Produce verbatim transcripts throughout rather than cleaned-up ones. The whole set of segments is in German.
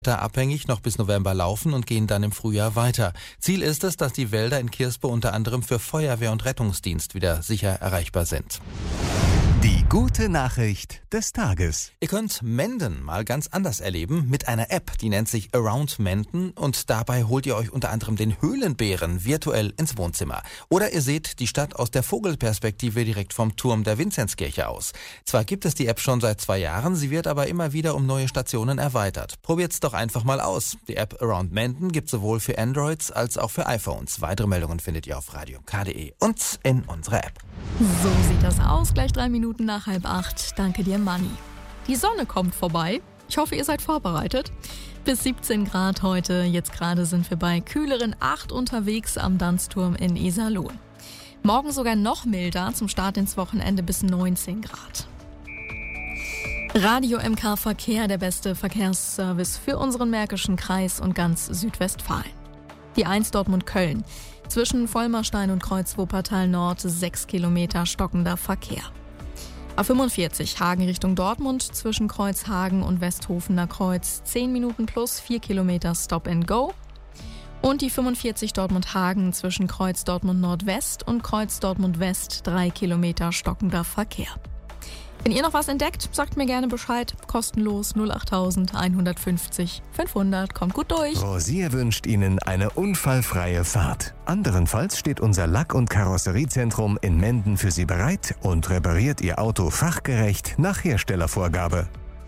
abhängig noch bis November laufen und gehen dann im Frühjahr weiter. Ziel ist es, dass die Wälder in Kirspe unter anderem für Feuerwehr und Rettungsdienst wieder sicher erreichbar sind. Die gute Nachricht des Tages. Ihr könnt Menden mal ganz anders erleben mit einer App, die nennt sich Around Menden und dabei holt ihr euch unter anderem den Höhlenbären virtuell ins Wohnzimmer. Oder ihr seht die Stadt aus der Vogelperspektive direkt vom Turm der Vinzenzkirche aus. Zwar gibt es die App schon seit zwei Jahren, sie wird aber immer wieder um neue Stationen erweitert. Probiert's doch einfach mal aus. Die App Around Menden gibt sowohl für Androids als auch für iPhones. Weitere Meldungen findet ihr auf radio punkt k punkt de und in unserer App. So sieht das aus, gleich drei Minuten nach halb acht. Danke dir, Manni. Die Sonne kommt vorbei. Ich hoffe, ihr seid vorbereitet. Bis siebzehn Grad heute. Jetzt gerade sind wir bei kühleren acht unterwegs am Danzturm in Iserlohn. Morgen sogar noch milder, zum Start ins Wochenende bis neunzehn Grad. Radio M K Verkehr, der beste Verkehrsservice für unseren Märkischen Kreis und ganz Südwestfalen. Die eins Dortmund-Köln. Zwischen Vollmerstein und Kreuz Wuppertal Nord sechs Kilometer stockender Verkehr. A fünfundvierzig Hagen Richtung Dortmund zwischen Kreuzhagen und Westhofener Kreuz zehn Minuten plus vier Kilometer Stop and Go. Und die fünfundvierzig Dortmund-Hagen zwischen Kreuz Dortmund Nordwest und Kreuz Dortmund West drei Kilometer stockender Verkehr. Wenn ihr noch was entdeckt, sagt mir gerne Bescheid. Kostenlos null acht eins fünfzig fünfhundert. Kommt gut durch. Rosier wünscht Ihnen eine unfallfreie Fahrt. Anderenfalls steht unser Lack- und Karosseriezentrum in Menden für Sie bereit und repariert Ihr Auto fachgerecht nach Herstellervorgabe.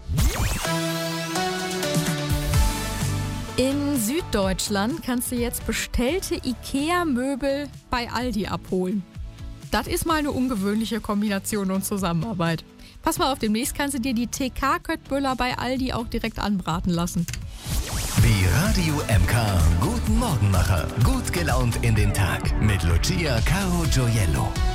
In Süddeutschland kannst du jetzt bestellte IKEA-Möbel bei Aldi abholen. Das ist mal eine ungewöhnliche Kombination und Zusammenarbeit. Pass mal auf, demnächst kannst du dir die T K-Köttböller bei Aldi auch direkt anbraten lassen. Die Radio M K Guten Morgenmacher. Gut gelaunt in den Tag mit Lucia Caro Gioiello.